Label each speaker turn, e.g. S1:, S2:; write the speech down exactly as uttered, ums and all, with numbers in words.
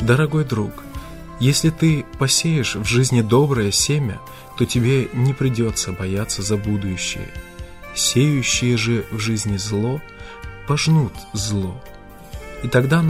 S1: Дорогой друг, если ты посеешь в жизни доброе семя, то тебе не придется бояться за будущее. Сеющие же в жизни зло пожнут зло. И тогда